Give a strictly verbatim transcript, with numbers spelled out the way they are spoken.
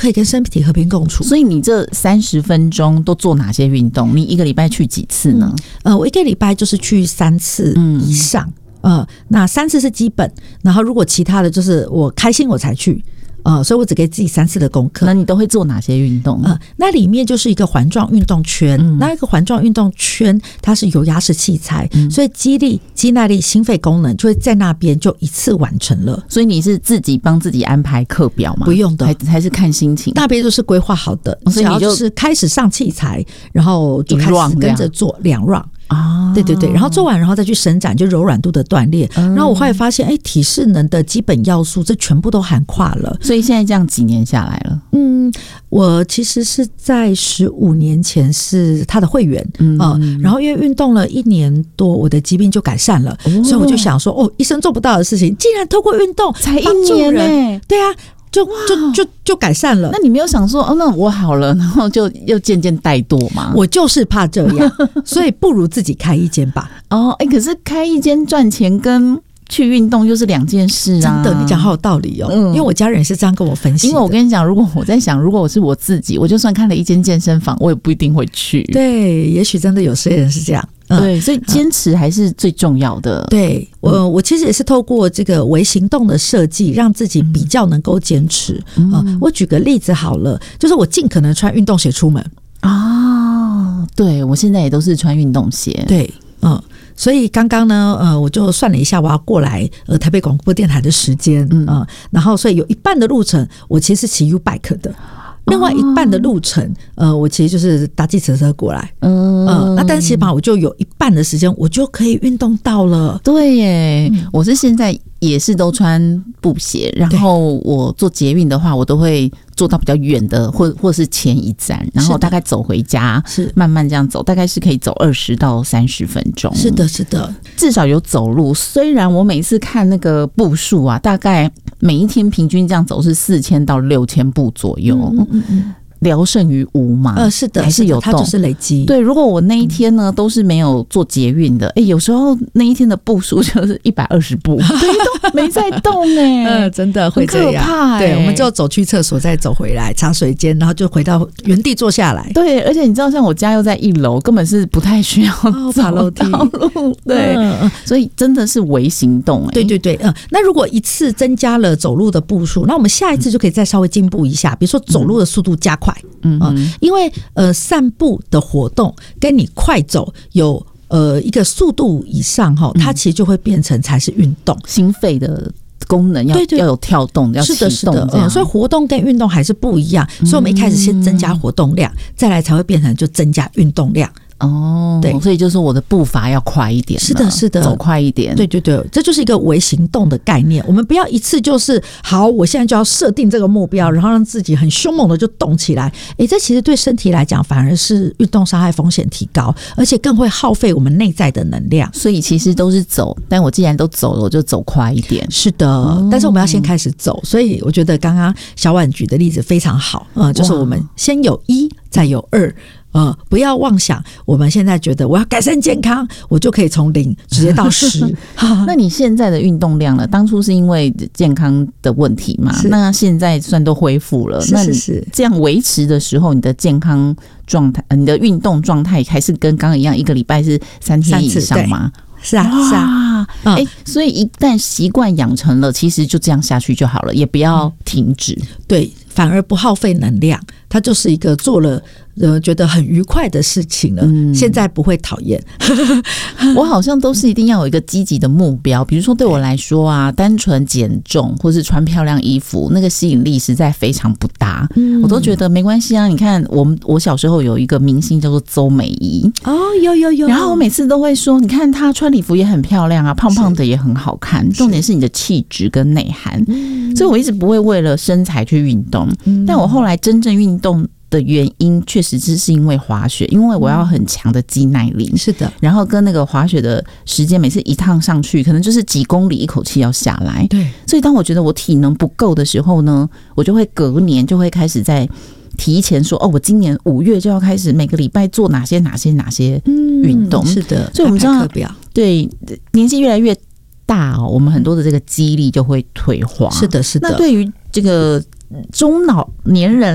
可以跟身体和平共处。 所以你这三十分钟都做哪些运动？你一个礼拜去几次呢？ 嗯、呃，我一个礼拜就是去三次以上。嗯呃，那三次是基本，然后如果其他的就是我开心我才去，呃，所以我只给自己三次的功课。 那你都会做哪些运动？ 呃，那里面就是一个环状运动圈，嗯、那一个环状运动圈它是有压式器材，嗯、所以肌力、肌耐力、心肺功能就会在那边就一次完成了。 所以你是自己帮自己安排课表吗？ 不用的， 还还是看心情。 那边都是规划好的， 哦、所以你就是开始上器材，然后就开始跟着做两 round。啊，对对对，然后做完然后再去伸展，就柔软度的锻炼。嗯、然后我后来发现，哎，体适能的基本要素，这全部都涵跨了。 所以现在这样几年下来了， 嗯，我其实是在十五年前是他的会员，嗯、呃，然后因为运动了一年多，我的疾病就改善了，哦、所以我就想说，哦，医生做不到的事情，竟然透过运动才一年呢， 对啊。就就就就改善了。 那你没有想说哦，那我好了，然后就又渐渐怠惰吗？ 我就是怕这样，所以不如自己开一间吧。 哦，哎、欸，可是开一间赚钱跟去运动又是两件事啊！ 真的，你讲好有道理哦。嗯，因为我家人也是这样跟我分析的。 因为我跟你讲，如果我在想，如果我是我自己，我就算开了一间健身房，我也不一定会去。 对，也许真的有些人是这样。 嗯、对，所以坚持还是最重要的。 嗯、对，我我其实也是透过这个微行动的设计，让自己比较能够坚持。嗯、呃，我举个例子好了，就是我尽可能穿运动鞋出门。 哦，对，我现在也都是穿运动鞋。 对，嗯。所以刚刚呢，呃，我就算了一下，我要过来呃台北广播电台的时间，嗯、呃，然后所以有一半的路程我其实是骑 U bike 的。另外一半的路程，呃，我其实就是搭计程车过来，嗯、呃，那但是起码我就有一半的时间，我就可以运动到了。 对耶，嗯、我是现在也是都穿布鞋，然后我坐捷运的话，我都会坐到比较远的，或或是前一站，然后大概走回家，是慢慢这样走，大概是可以走二十到三十分钟。 是的，是的， 至少有走路。虽然我每次看那个步数啊，大概每一天平均这样走是四千到六千步左右。嗯嗯嗯，聊胜于无嘛。 呃，是的， 还是有动， 它就是累积。 对，如果我那一天呢、嗯、都是没有做捷运的，哎、欸，有时候那一天的步数就是一百二十步，对，都没在动哎、欸， 嗯，真的会这样， 很可怕、欸。 对，我们就走去厕所，再走回来茶水间，然后就回到原地坐下来。 对，而且你知道，像我家又在一楼，根本是不太需要爬楼梯。 路对、嗯，所以真的是微行动哎、欸。 对对对，嗯，那如果一次增加了走路的步数，那我们下一次就可以再稍微进步一下，比如说走路的速度加快。嗯嗯，因为呃，散步的活动跟你快走有呃一个速度以上哈，它其实就会变成才是运动， 心肺的功能要对对要有跳动，要启动，是的，是的，嗯， 所以活动跟运动还是不一样，嗯、所以我们一开始先增加活动量，再来才会变成就增加运动量。 哦，对，所以就是我的步伐要快一点， 是的，是的， 走快一点， 对对对，这就是一个微行动的概念。我们不要一次就是好，我现在就要设定这个目标，然后让自己很凶猛的就动起来。哎，这其实对身体来讲，反而是运动伤害风险提高，而且更会耗费我们内在的能量。 所以其实都是走，但我既然都走了，我就走快一点。 是的，哦、但是我们要先开始走。所以我觉得刚刚小婉举的例子非常好，嗯，就是我们先有一，再有二。呃，不要妄想，我们现在觉得我要改善健康，我就可以从零直接到十。 那你现在的运动量呢？当初是因为健康的问题嘛？那现在算都恢复了， 是是是。 那这样维持的时候，你的健康状态、你的运动状态还是跟刚刚一样，一个礼拜是三天以上吗？ 是啊，是啊， 哎、欸，所以一旦习惯养成了，其实就这样下去就好了，也不要停止。 嗯、对，反而不耗费能量，它就是一个做了呃觉得很愉快的事情了。嗯、现在不会讨厌。 我好像都是一定要有一个积极的目标，比如说对我来说啊，单纯减重或是穿漂亮衣服，那个吸引力实在非常不大。嗯、我都觉得没关系啊。你看，我们我小时候有一个明星叫做邹美仪， 哦，有有有， 然后我每次都会说，你看她穿礼服也很漂亮啊，胖胖的也很好看，重点是你的气质跟内涵。嗯、所以我一直不会为了身材去运动，嗯、但我后来真正运动的原因确实是是因为滑雪，因为我要很强的肌耐力， 是的， 然后跟那个滑雪的时间，每次一趟上去可能就是几公里一口气要下来， 对， 所以当我觉得我体能不够的时候呢，我就会隔年就会开始在提前说，哦，我今年五月就要开始每个礼拜做哪些哪些哪些运动， 嗯、是的， 所以我们知道，对，年纪越来越大哦，我们很多的这个肌力就会退化， 是的，是的。 那对于这个中老年人